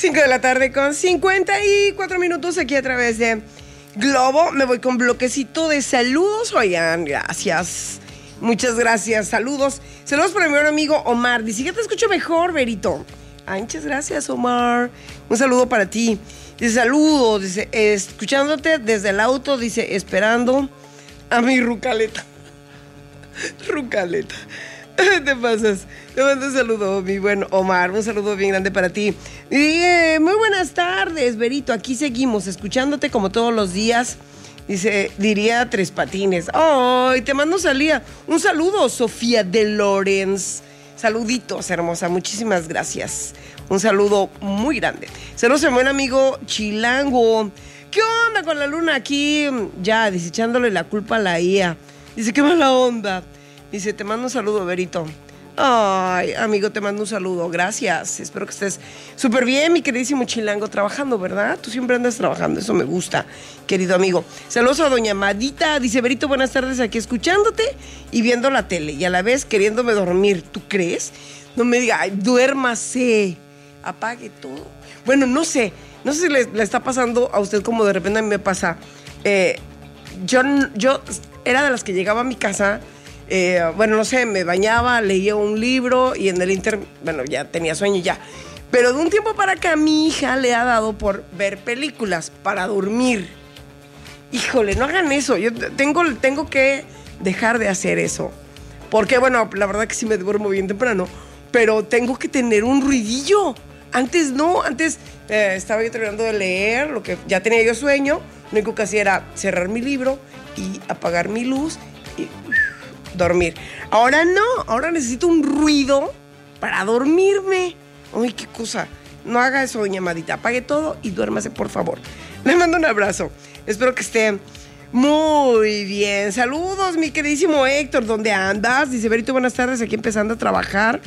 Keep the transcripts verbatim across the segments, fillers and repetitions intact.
cinco de la tarde con cincuenta y cuatro minutos aquí a través de Globo. Me voy con bloquecito de saludos. Oigan, gracias. Muchas gracias. Saludos. Saludos para mi buen amigo Omar. Dice que te escucho mejor, Berito. Ay, muchas gracias, Omar. Un saludo para ti. Dice, saludos. Dice, escuchándote desde el auto. Dice, esperando a mi rucaleta. Rucaleta. Te pasas. Te mando un saludo, mi buen Omar. Un saludo bien grande para ti. Y, eh, muy buenas tardes, Berito. Aquí seguimos escuchándote como todos los días. Dice, diría Tres Patines. Ay, te mando salida. Un saludo, Sofía de Lorenz. Saluditos, hermosa. Muchísimas gracias. Un saludo muy grande. Saludos a mi buen amigo Chilango. ¿Qué onda con la luna aquí? Ya, dice, echándole la culpa a la I A. Dice, qué mala onda. Dice, te mando un saludo, Berito. Ay, amigo, te mando un saludo. Gracias. Espero que estés súper bien, mi queridísimo Chilango, trabajando, ¿verdad? Tú siempre andas trabajando, eso me gusta, querido amigo. Saludos a doña Madita. Dice, Berito, buenas tardes, aquí escuchándote y viendo la tele y a la vez queriéndome dormir. ¿Tú crees? No me diga, ay, duérmase, apague todo. Bueno, no sé, no sé si le, le está pasando a usted como de repente a mí me pasa. Eh, yo, yo era de las que llegaba a mi casa... Eh, bueno, no sé, me bañaba, leía un libro y en el inter, bueno, ya tenía sueño y ya. Pero de un tiempo para acá mi hija le ha dado por ver películas para dormir. Híjole, no hagan eso. Yo tengo, tengo que dejar de hacer eso. Porque, bueno, la verdad que sí me duermo bien temprano, pero tengo que tener un ruidillo. Antes no, antes eh, estaba yo terminando de leer, lo que ya tenía yo sueño. Lo único que hacía era cerrar mi libro y apagar mi luz y... dormir. Ahora no, ahora necesito un ruido para dormirme. Ay, qué cosa. No haga eso, doña Madita. Apague todo y duérmase, por favor. Le mando un abrazo. Espero que esté muy bien. Saludos, mi queridísimo Héctor. ¿Dónde andas? Dice, Berito, buenas tardes. Aquí empezando a trabajar.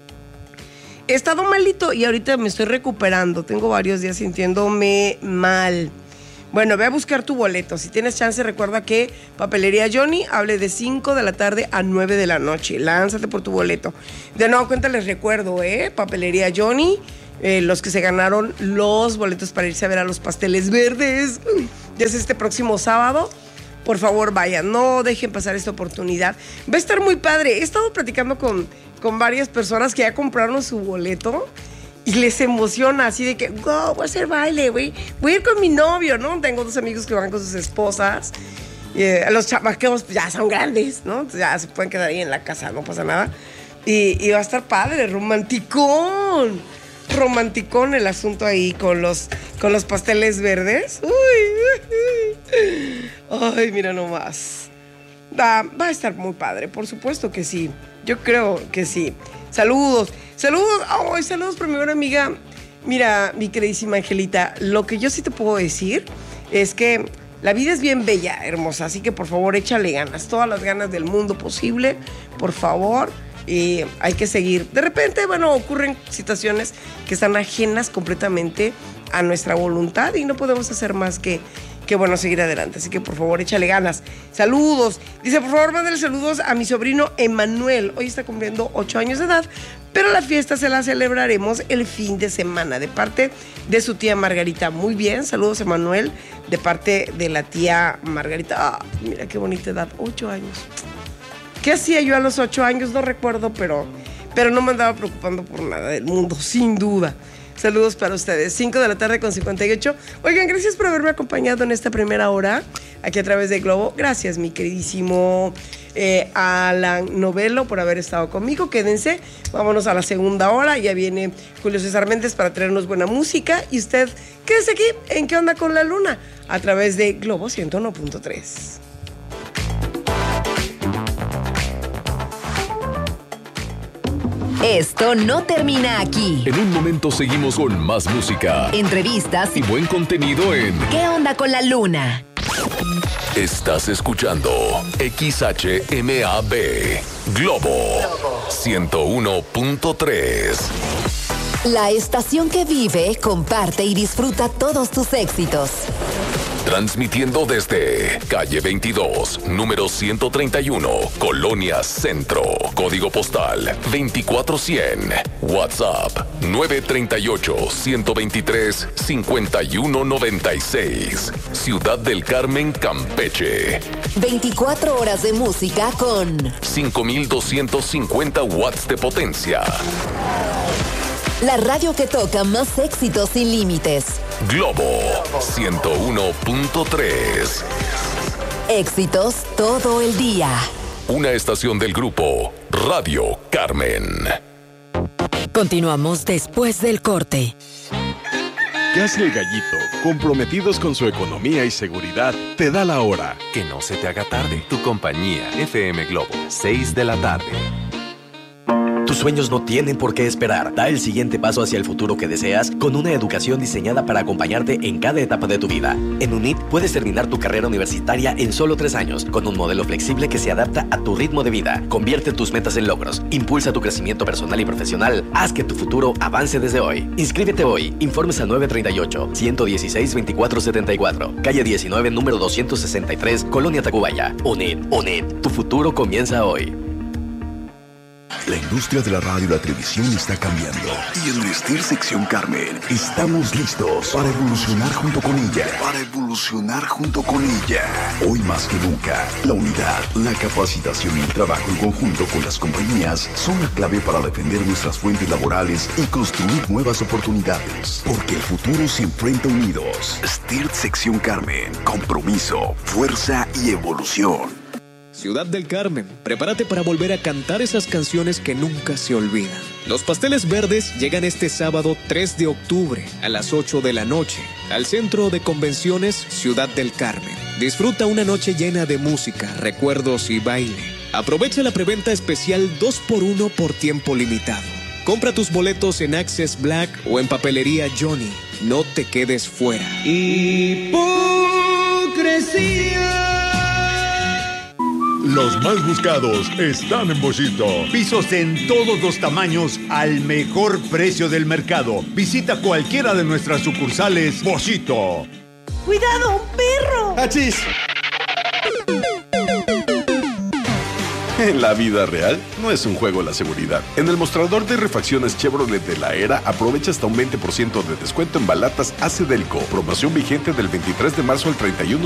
He estado malito y ahorita me estoy recuperando. Tengo varios días sintiéndome mal. Bueno, ve a buscar tu boleto. Si tienes chance, recuerda que Papelería Johnny hable de cinco de la tarde a nueve de la noche. Lánzate por tu boleto. De nuevo cuenta les recuerdo, ¿eh? Papelería Johnny, eh, los que se ganaron los boletos para irse a ver a los Pasteles Verdes. Ya es este próximo sábado. Por favor, vayan. No dejen pasar esta oportunidad. Va a estar muy padre. He estado platicando con, con varias personas que ya compraron su boleto. Y les emociona, así de que, wow, voy a hacer baile, güey. Voy a ir con mi novio, ¿no? Tengo dos amigos que van con sus esposas. Eh, los chamaqueos ya son grandes, ¿no? Entonces ya se pueden quedar ahí en la casa, no pasa nada. Y, y va a estar padre, romanticón. Romanticón el asunto ahí con los, con los pasteles verdes. Uy, uy, uy. Ay, mira nomás. Va, va a estar muy padre, por supuesto que sí. Yo creo que sí. Saludos. Saludos, oh, saludos para mi buena amiga. Mira, mi queridísima Angelita, lo que yo sí te puedo decir es que la vida es bien bella, hermosa, así que por favor échale ganas, todas las ganas del mundo posible, por favor, y hay que seguir. De repente, bueno, ocurren situaciones que están ajenas completamente a nuestra voluntad y no podemos hacer más que, que bueno, seguir adelante, así que por favor échale ganas. Saludos, dice, por favor, mándale saludos a mi sobrino Emanuel, hoy está cumpliendo ocho años de edad, pero la fiesta se la celebraremos el fin de semana de parte de su tía Margarita. Muy bien, saludos Emanuel, de parte de la tía Margarita. Ah, mira qué bonita edad, ocho años. ¿Qué hacía yo a los ocho años? No recuerdo, pero, pero no me andaba preocupando por nada del mundo, sin duda. Saludos para ustedes. cinco de la tarde con cincuenta y ocho. Oigan, gracias por haberme acompañado en esta primera hora aquí a través de Globo. Gracias, mi queridísimo eh, Alan Novelo, por haber estado conmigo. Quédense. Vámonos a la segunda hora. Ya viene Julio César Méndez para traernos buena música. Y usted, quédese aquí en ¿Qué onda con la luna? A través de Globo ciento uno punto tres. Esto no termina aquí. En un momento seguimos con más música, entrevistas y buen contenido en ¿Qué onda con la luna? Estás escuchando X H M A B Globo ciento uno punto tres. La estación que vive, comparte y disfruta todos tus éxitos. Transmitiendo desde calle veintidós, número ciento treinta y uno, Colonia Centro. Código postal veinticuatro cien. WhatsApp nueve tres ocho, uno dos tres, cinco uno nueve seis. Ciudad del Carmen, Campeche. veinticuatro horas de música con cinco mil doscientos cincuenta watts de potencia. la radio que toca más éxitos sin límites. Globo ciento uno punto tres. Éxitos todo el día. Una estación del grupo Radio Carmen. Continuamos después del corte. Gas El Gallito, comprometidos con su economía y seguridad, te da la hora. Que no se te haga tarde. Tu compañía F M Globo, seis de la tarde. Tus sueños no tienen por qué esperar. Da el siguiente paso hacia el futuro que deseas con una educación diseñada para acompañarte en cada etapa de tu vida. En UNIT puedes terminar tu carrera universitaria en solo tres años, con un modelo flexible que se adapta a tu ritmo de vida. Convierte tus metas en logros, impulsa tu crecimiento personal y profesional, haz que tu futuro avance desde hoy. Inscríbete hoy. Informes al nueve tres ocho, uno uno seis, veinticuatro setenta y cuatro. Calle diecinueve, número doscientos sesenta y tres, Colonia Tacubaya. UNIT, UNIT, tu futuro comienza hoy. La industria de la radio y la televisión está cambiando. Y en Vestir Sección Carmen estamos listos para evolucionar junto con ella. Para evolucionar junto con ella. Hoy más que nunca, la unidad, la capacitación y el trabajo en conjunto con las compañías son la clave para defender nuestras fuentes laborales y construir nuevas oportunidades. Porque el futuro se enfrenta unidos. Vestir Sección Carmen. Compromiso, fuerza y evolución. Ciudad del Carmen, prepárate para volver a cantar esas canciones que nunca se olvidan. Los Pasteles Verdes llegan este sábado tres de octubre a las ocho de la noche al Centro de Convenciones Ciudad del Carmen. Disfruta una noche llena de música, recuerdos y baile. Aprovecha la preventa especial dos por uno por tiempo limitado. Compra tus boletos en Access Black o en Papelería Johnny. No te quedes fuera. Hipocresía. Los más buscados están en Boschito. Pisos en todos los tamaños al mejor precio del mercado. Visita cualquiera de nuestras sucursales Boschito. ¡Cuidado, un perro! ¡Achis! En la vida real, no es un juego la seguridad. En el mostrador de refacciones Chevrolet de la Era, aprovecha hasta un veinte por ciento de descuento en balatas Acedelco. Promoción vigente del veintitrés de marzo al treinta y uno